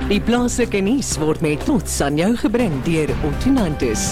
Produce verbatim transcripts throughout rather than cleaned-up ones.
Die plaaslike nuus word met trots aan jou gebring deur Ottonantis.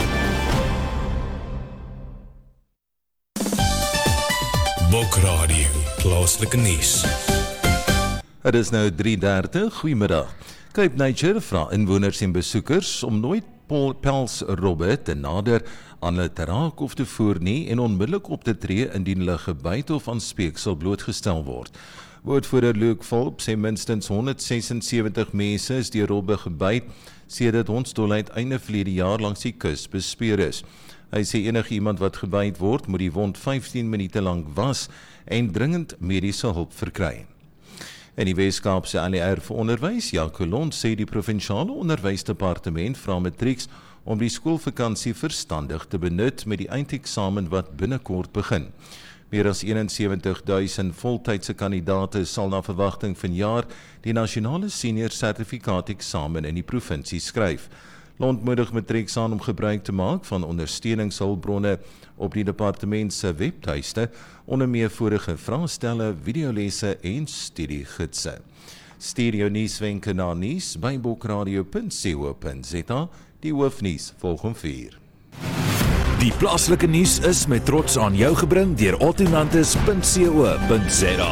Bokradio, plaaslike nuus. Het is nou drie dertig, goeiemiddag. Cape Nature vra inwoners en besoekers om nooit pelsrobbe te nader aan hulle te raak of te voer nie en onmiddellik op te tree indien hulle gebyt of aan speeksel blootgestel word. Woordvoerder Luke Volp sê minstens honderdsesensewentig mense is deur robbe gebyt sedert hondsdolheid einde verlede jaar langs die kus bespeer is. Hy sê enige iemand wat gebyt word, moet die wond vyftien minute lank was en dringend mediese hulp verkry. In die Weskaapse A L R vir onderwys, Jaco Lond, sê die provinsiale onderwysdepartement vra matrieks om die skoolvakansie verstandig te benut met die eindeksamen wat binnekort begin. Meer as eenensewentig duisend voltydse kandidate sal na verwagting vanjaar die nasionale senior sertifikaat eksamen in die provinsie skryf. Lond moedig matrieks aan om gebruik te maak van ondersteuningshulpbronne op die departement se webtuiste, onder meer vorige vraestelle, videolesse en studiegidse. Stuur jou nuuswenke na nuus by bokradio punt co punt za. Die hoofnuus volg om vier. Die plaaslike nuus is met trots aan jou gebring deur ottonantis punt co punt za.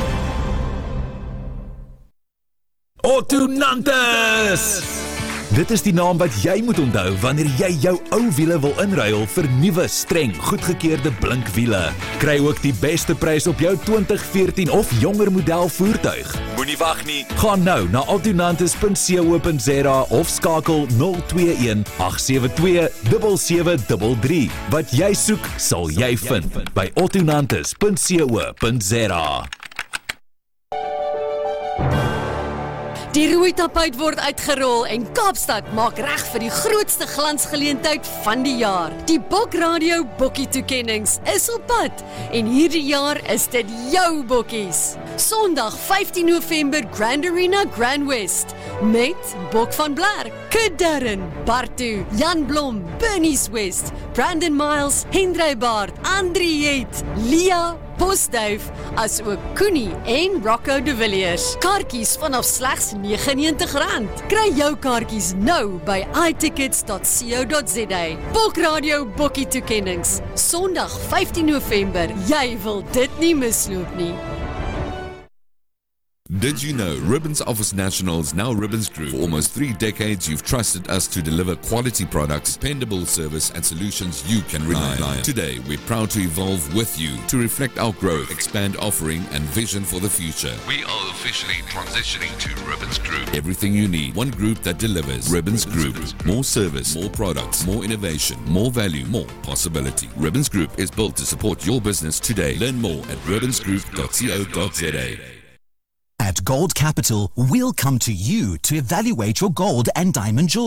Ottonantis! Dit is die naam wat jy moet onthou wanneer jy jou ou wiele wil inruil vir nuwe, streng, goedgekeurde blinkwiele. Kry ook die beste prys op jou twintig veertien of jonger model voertuig. Moenie wag nie. Gaan nou na ottonantis punt co punt za of skakel nul twee een agt sewe twee sewe sewe drie drie. Wat jy soek, sal jy vind by ottonantis punt co punt za. Die rooi tapuit word uitgerol en Kaapstad maak reg vir die grootste glansgeleentheid van die jaar. Die Bokradio Bokkie toekennings is op pad en hierdie jaar is dit jou bokkies. Sondag vyftien November Grand Arena Grand West met Bok van Blerk, Kid Darren, Bartu, Jan Blom, Bernie West, Brandon Miles, Hendrey Baard, Andrie Het, Lia Postduif, as ook Koenie en Rocco de Villiers. Kaartjies vanaf slegs negenennegentig rand. Kry jou kaartjies nou by i tickets dot co dot za. Bokradio Bokkie toekennings. Sondag vyftien November. Jy wil dit nie misloop nie. Did you know Ribbons offers Nationals, now Ribbons Group? For almost three decades, you've trusted us to deliver quality products, dependable service, and solutions you can rely on. Today, we're proud to evolve with you to reflect our growth, expand offering, and vision for the future. We are officially transitioning to Ribbons Group. Everything you need, one group that delivers. Ribbons Group. More service, more products, more innovation, more value, more possibility. Ribbons Group is built to support your business today. Learn more at ribbons group dot co dot za. At Gold Capital, we'll come to you to evaluate your gold and diamond jewelry.